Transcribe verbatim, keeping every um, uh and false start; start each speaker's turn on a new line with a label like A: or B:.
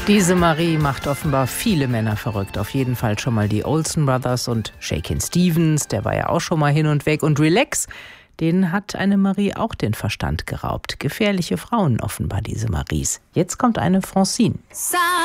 A: Diese Marie macht offenbar viele Männer verrückt. Auf jeden Fall schon mal die Olsen Brothers und Shakin' Stevens, der war ja auch schon mal hin und weg. Und Relax, denen hat eine Marie auch den Verstand geraubt. Gefährliche Frauen offenbar, diese Maries. Jetzt kommt eine Francine.